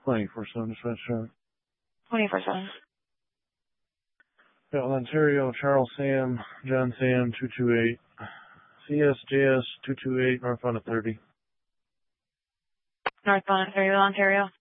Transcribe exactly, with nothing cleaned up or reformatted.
twenty-four seven dispatch chart. twenty-four seven. Belton, Ontario, Charles Sam, John Sam, two two eight. C S J S two two eight, northbound at thirty. Northbound Ontario, Ontario.